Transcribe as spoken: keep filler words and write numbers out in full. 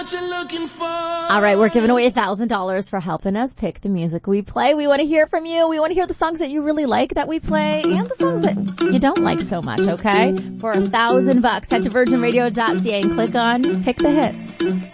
what you're looking for. All right, we're giving away a thousand dollars for helping us pick the music we play. We want to hear from you. We want to hear the songs that you really like that we play and the songs that you don't like so much, okay? For a thousand bucks, head to virgin radio dot c a and click on Pick the Hits.